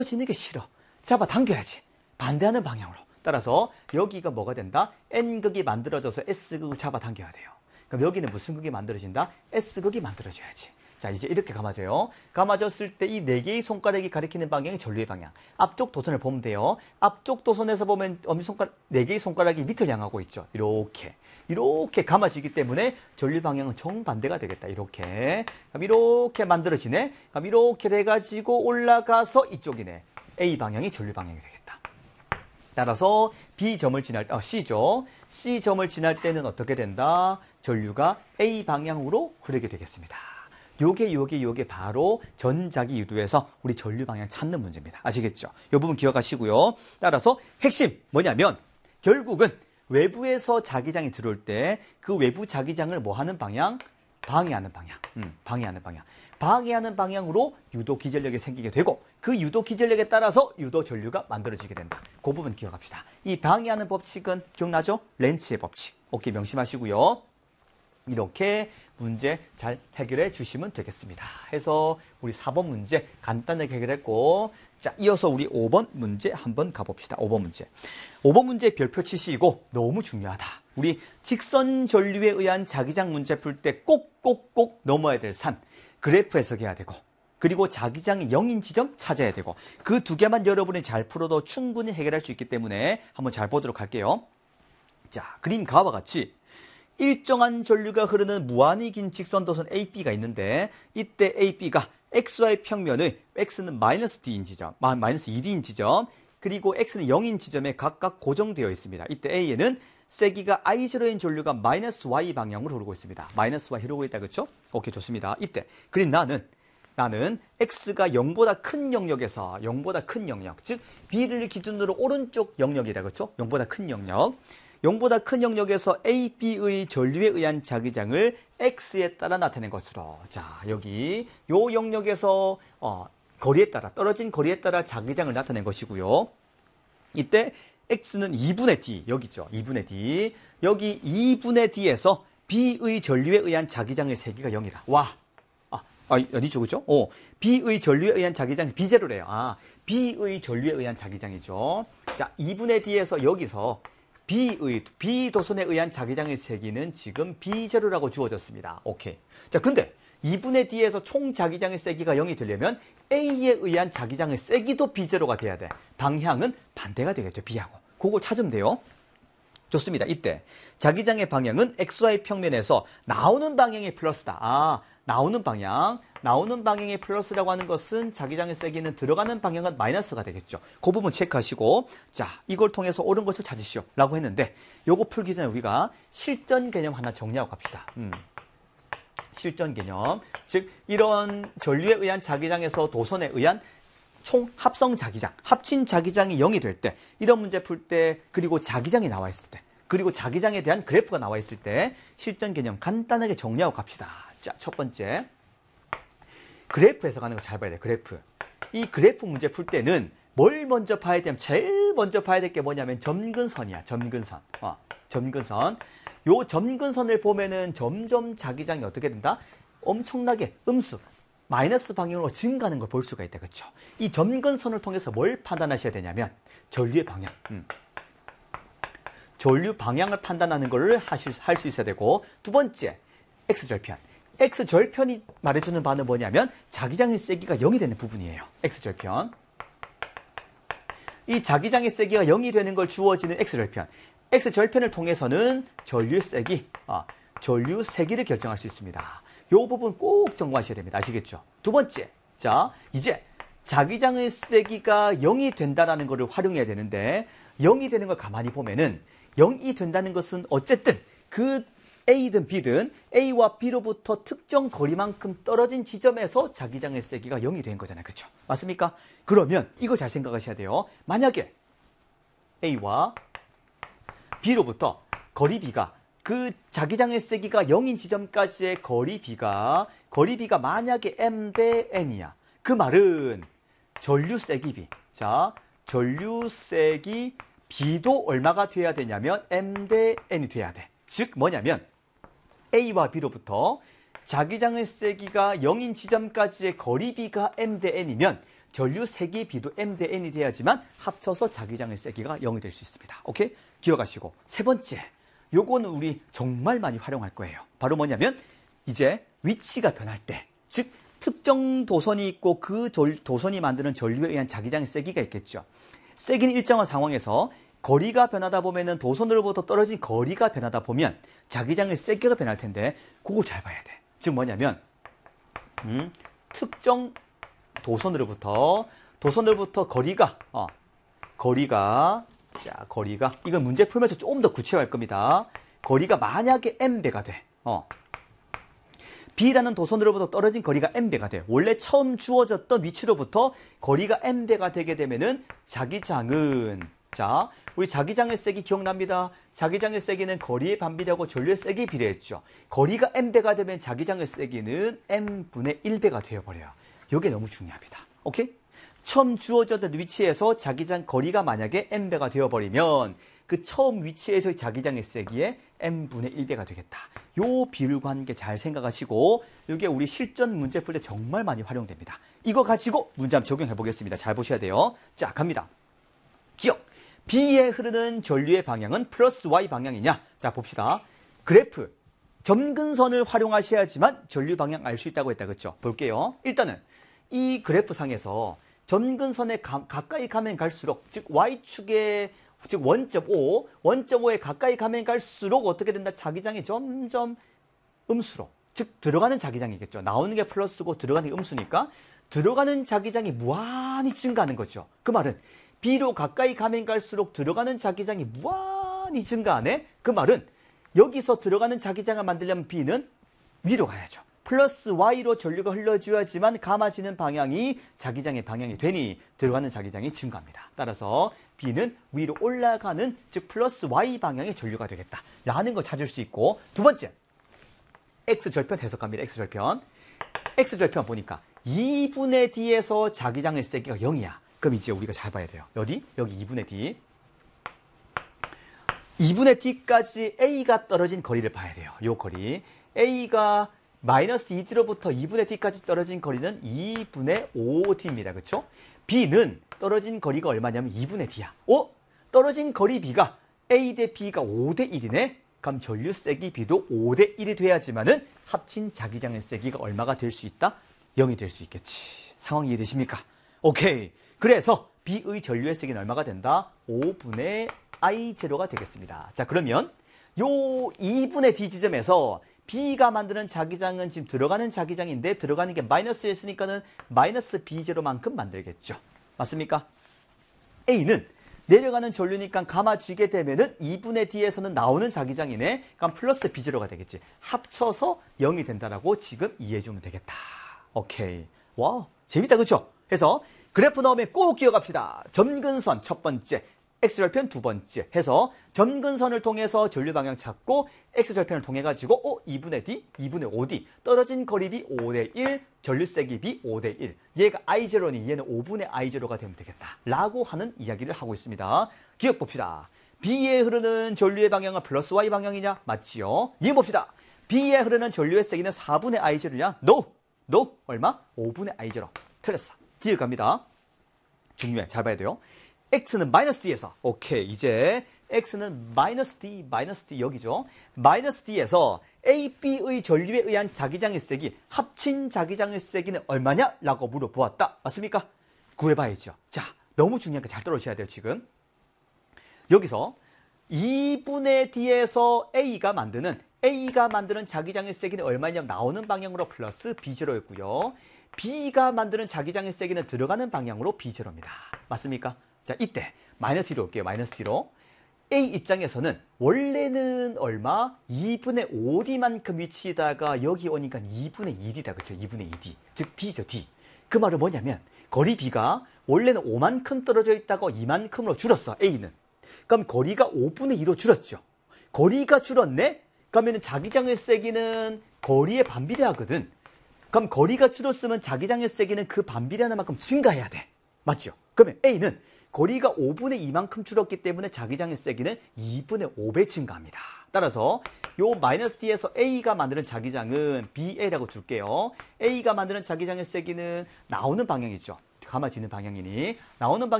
떨어지는 게 싫어. 잡아당겨야지. 반대하는 방향으로. 따라서 여기가 뭐가 된다? N극이 만들어져서 S극을 잡아당겨야 돼요. 그럼 여기는 무슨 극이 만들어진다? S극이 만들어져야지. 자, 이제 이렇게 감아져요. 감아졌을 때 이 4개의 손가락이 가리키는 방향이 전류의 방향. 앞쪽 도선을 보면 돼요. 앞쪽 도선에서 보면 엄지손가락, 4개의 손가락이 밑을 향하고 있죠. 이렇게 감아지기 때문에 전류 방향은 정반대가 되겠다. 이렇게. 그럼 이렇게 만들어지네. 그럼 이렇게 돼가지고 올라가서 이쪽이네. A 방향이 전류 방향이 되겠다. 따라서 B점을 지날 때, C죠. C점을 지날 때는 어떻게 된다? 전류가 A 방향으로 흐르게 되겠습니다. 요게 바로 전자기 유도에서 우리 전류 방향 찾는 문제입니다. 아시겠죠? 이 부분 기억하시고요. 따라서 핵심 뭐냐면 결국은 외부에서 자기장이 들어올 때 그 외부 자기장을 뭐 하는 방향? 방해하는 방향. 방해하는 방향으로 유도 기전력이 생기게 되고 그 유도 기전력에 따라서 유도 전류가 만들어지게 된다. 그 부분 기억합시다. 이 방해하는 법칙은 기억나죠? 렌츠의 법칙. 오케이, 명심하시고요. 이렇게 문제 잘 해결해 주시면 되겠습니다. 해서 우리 4번 문제 간단하게 해결했고, 자, 이어서 우리 5번 문제 한번 가봅시다. 5번 문제. 5번 문제 별표 치시고 너무 중요하다. 우리 직선 전류에 의한 자기장 문제 풀 때 꼭 넘어야 될 산. 그래프 해석해야 되고, 그리고 자기장이 0인 지점 찾아야 되고, 그 두 개만 여러분이 잘 풀어도 충분히 해결할 수 있기 때문에 한번 잘 보도록 할게요. 자, 그림 가와 같이 일정한 전류가 흐르는 무한히 긴 직선도선 AB가 있는데 이때 AB가 XY 평면의 X는 마이너스 D인 지점, 마이너스 2D인 지점, 그리고 X는 0인 지점에 각각 고정되어 있습니다. 이때 A에는 세기가 I0인 전류가 마이너스 Y 방향으로 흐르고 있습니다. 마이너스 Y 흐르고 있다, 그렇죠? 오케이, 좋습니다. 이때 그럼 나는 X가 0보다 큰 영역에서 0보다 큰 영역, 즉 B를 기준으로 오른쪽 영역이다, 그렇죠? 0보다 큰 영역. 0보다 큰 영역에서 A, B의 전류에 의한 자기장을 X에 따라 나타낸 것으로. 자, 여기 요 영역에서 거리에 따라, 떨어진 거리에 따라 자기장을 나타낸 것이고요. 이때 X는 2분의 D, 여기 있죠. 2분의 D. 여기 2분의 D에서 B의 전류에 의한 자기장의 세기가 0이다. 와. 어디죠, 그죠? B의 전류에 의한 자기장이 B0래요. B의 전류에 의한 자기장이죠. 자, 2분의 D에서 여기서 B 도선에 의한 자기장의 세기는 지금 B0라고 주어졌습니다. 오케이. 자, 근데 2분의 D에서 총 자기장의 세기가 0이 되려면 A에 의한 자기장의 세기도 B0가 돼야 돼. 방향은 반대가 되겠죠, B하고. 그걸 찾으면 돼요. 좋습니다. 이때 자기장의 방향은 XY 평면에서 나오는 방향이 플러스다. 나오는 방향의 플러스라고 하는 것은 자기장의 세기는 들어가는 방향은 마이너스가 되겠죠. 그 부분 체크하시고, 자, 이걸 통해서 옳은 것을 찾으시오 라고 했는데, 요거 풀기 전에 우리가 실전 개념 하나 정리하고 갑시다. 실전 개념, 즉 이런 전류에 의한 자기장에서 도선에 의한 총 합성 자기장, 합친 자기장이 0이 될 때, 이런 문제 풀 때, 그리고 자기장이 나와 있을 때, 그리고 자기장에 대한 그래프가 나와 있을 때 실전 개념 간단하게 정리하고 갑시다. 자, 첫 번째, 그래프 해석하는 거 잘 봐야 돼. 그래프. 이 그래프 문제 풀 때는 뭘 먼저 봐야 되면 제일 먼저 봐야 될 게 뭐냐면 점근선이야. 점근선. 점근선. 요 점근선을 보면은 점점 자기장이 어떻게 된다? 엄청나게 마이너스 방향으로 증가하는 걸 볼 수가 있다. 그렇죠? 이 점근선을 통해서 뭘 판단하셔야 되냐면 전류의 방향. 전류 방향을 판단하는 걸 할 수 있어야 되고, 두 번째, X절편. X절편이 말해주는 바는 뭐냐면 자기장의 세기가 0이 되는 부분이에요. X절편. 이 자기장의 세기가 0이 되는 걸 주어지는 X절편. X절편을 통해서는 전류 세기를 결정할 수 있습니다. 이 부분 꼭 점검하셔야 됩니다. 아시겠죠? 두 번째, 자, 이제 자기장의 세기가 0이 된다는 것을 활용해야 되는데, 0이 되는 걸 가만히 보면은 0이 된다는 것은 어쨌든 그 A든 B든 A와 B로부터 특정 거리만큼 떨어진 지점에서 자기장의 세기가 0이 된 거잖아요. 그렇죠? 맞습니까? 그러면 이거 잘 생각하셔야 돼요. 만약에 A와 B로부터 거리 B가 그 자기장의 세기가 0인 지점까지의 거리 B가 만약에 M 대 N이야. 그 말은 전류 세기 B. 자, 전류 세기 B도 얼마가 돼야 되냐면 M 대 N이 돼야 돼. 즉 뭐냐면 A와 B로부터 자기장의 세기가 0인 지점까지의 거리 B가 M 대 N이면 전류 세기 B도 M 대 N이 돼야지만 합쳐서 자기장의 세기가 0이 될 수 있습니다. 오케이? 기억하시고. 세 번째, 요거는 우리 정말 많이 활용할 거예요. 바로 뭐냐면 이제 위치가 변할 때, 즉 특정 도선이 있고 그 도선이 만드는 전류에 의한 자기장의 세기가 있겠죠. 세기는 일정한 상황에서 거리가 변하다 보면은 도선으로부터 떨어진 거리가 변하다 보면 자기장의 세기가 변할 텐데 그걸 잘 봐야 돼. 즉 뭐냐면 특정 도선으로부터 거리가 이건 문제 풀면서 조금 더 구체화할 겁니다. 거리가 만약에 m배가 돼. B라는 도선으로부터 떨어진 거리가 m배가 돼. 원래 처음 주어졌던 위치로부터 거리가 m배가 되게 되면은 자기장은, 자, 우리 자기장의 세기 기억납니다. 자기장의 세기는 거리의 반비례하고 전류의 세기에 비례했죠. 거리가 m배가 되면 자기장의 세기는 m분의 1배가 되어버려요. 이게 너무 중요합니다. 오케이? 처음 주어졌던 위치에서 자기장 거리가 만약에 m배가 되어버리면 그 처음 위치에서의 자기장의 세기에 m분의 1배가 되겠다. 요 비율 관계 잘 생각하시고 이게 우리 실전 문제 풀 때 정말 많이 활용됩니다. 이거 가지고 문제 한번 적용해 보겠습니다. 잘 보셔야 돼요. 자, 갑니다. 기억. B에 흐르는 전류의 방향은 플러스 Y 방향이냐? 자, 봅시다. 그래프. 점근선을 활용하셔야지만 전류 방향 알 수 있다고 했다. 그렇죠? 볼게요. 일단은 이 그래프 상에서 점근선에 가까이 가면 갈수록, 즉 Y축의 즉 원점5에 가까이 가면 갈수록 어떻게 된다? 자기장이 점점 음수로, 즉 들어가는 자기장이겠죠. 나오는 게 플러스고 들어가는 게 음수니까 들어가는 자기장이 무한히 증가하는 거죠. 그 말은 B로 가까이 가면 갈수록 들어가는 자기장이 무한히 증가하네. 그 말은 여기서 들어가는 자기장을 만들려면 B는 위로 가야죠. 플러스 Y로 전류가 흘러줘야지만 감아지는 방향이 자기장의 방향이 되니 들어가는 자기장이 증가합니다. 따라서 B는 위로 올라가는, 즉 플러스 Y 방향의 전류가 되겠다 라는 걸 찾을 수 있고, 두 번째, X절편 해석합니다. X절편 보니까 2분의 D에서 자기장의 세기가 0이야. 그럼 이제 우리가 잘 봐야 돼요. 여기 2분의 D. 2분의 D까지 A가 떨어진 거리를 봐야 돼요. 요 거리. A가 마이너스 2D로부터 2분의 D까지 떨어진 거리는 2분의 5D입니다. 그렇죠? B는 떨어진 거리가 얼마냐면 2분의 D야. 떨어진 거리 B가 A 대 B가 5대 1이네. 그럼 전류 세기 B도 5대 1이 돼야지만은 합친 자기장의 세기가 얼마가 될 수 있다? 0이 될 수 있겠지. 상황 이해되십니까? 오케이. 그래서 B의 전류의 세기는 얼마가 된다? 5분의 I0가 되겠습니다. 자, 그러면 요 2분의 D 지점에서 B가 만드는 자기장은 지금 들어가는 자기장인데 들어가는 게 마이너스였으니까는 마이너스 B0만큼 만들겠죠. 맞습니까? A는 내려가는 전류니까 감아지게 되면은 2분의 D에서는 나오는 자기장이네. 그럼 플러스 B0가 되겠지. 합쳐서 0이 된다라고 지금 이해해주면 되겠다. 오케이. 와, 재밌다. 그렇죠? 해서 그래프 나오면 꼭 기억합시다. 점근선 첫 번째, X절편 두 번째 해서 점근선을 통해서 전류 방향 찾고 X절편을 통해 가지고 2분의 D, 2분의 5D 떨어진 거리 B 5대 1, 전류 세기 B 5대 1. 얘가 I0니 얘는 5분의 I0가 되면 되겠다 라고 하는 이야기를 하고 있습니다. 기억 봅시다. B에 흐르는 전류의 방향은 플러스 Y 방향이냐? 맞지요? 이해 봅시다. B에 흐르는 전류의 세기는 4분의 I0냐? No. 얼마? 5분의 I0. 틀렸어. 뒤에 갑니다. 중요해. 잘 봐야 돼요. X는 마이너스 D에서, 오케이, 이제 X는 마이너스 D 여기죠. 마이너스 D에서 A, B의 전류에 의한 자기장의 세기, 합친 자기장의 세기는 얼마냐? 라고 물어보았다. 맞습니까? 구해봐야죠. 자, 너무 중요하니까 잘 떨어지셔야 돼요, 지금. 여기서 2분의 D에서 A가 만드는 자기장의 세기는 얼마냐면 나오는 방향으로 플러스 B0였고요. B가 만드는 자기장의 세기는 들어가는 방향으로 B0입니다. 맞습니까? 자, 이때 마이너스 D로 올게요. 마이너스 D로. A 입장에서는 원래는 얼마? 2분의 5D만큼 위치에다가 여기 오니까 2분의 2D다. 그렇죠? 2분의 2D. 즉 D죠, D. 그 말은 뭐냐면 거리 B가 원래는 5만큼 떨어져 있다가 2만큼으로 줄었어. A는. 그럼 거리가 5분의 2로 줄었죠. 거리가 줄었네? 그러면 자기장의 세기는 거리에 반비례하거든. 그럼 거리가 줄었으면 자기장의 세기는 그 반비례하는 만큼 증가해야 돼. 맞죠? 그러면 A는 거리가 5분의 2만큼 줄었기 때문에 자기장의 세기는 2분의 5배 증가합니다. 따라서 요 마이너스 D에서 A가 만드는 자기장은 BA라고 줄게요. A가 만드는 자기장의 세기는 나오는 방향이죠. 감아지는 방향이니 나오는 방향